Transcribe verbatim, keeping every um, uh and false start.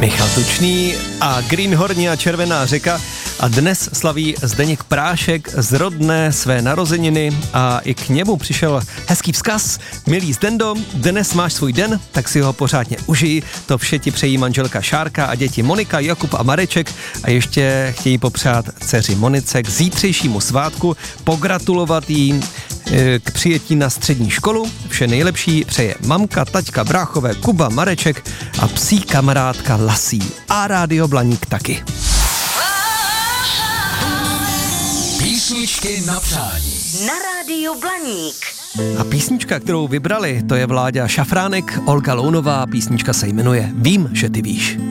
Michal Tučný a Greenhorni a Červená řeka a dnes slaví Zdeněk Prášek z rodné své narozeniny a i k němu přišel hezký vzkaz. Milý Zdendo, dnes máš svůj den, tak si ho pořádně užij. To vše ti přejí manželka Šárka a děti Monika, Jakub a Mareček a ještě chtějí popřát dceři Monice k zítřejšímu svátku, pogratulovat jí k přijetí na střední školu. Vše nejlepší přeje mamka, taťka, bráchové, Kuba, Mareček a psí kamarádka Lasí. A Rádio Blaník taky. Písničky na přání. Na Rádiu Blaník. A písnička, kterou vybrali, to je Vláďa Šafránek, Olga Lounová, písnička se jmenuje Vím, že ty víš.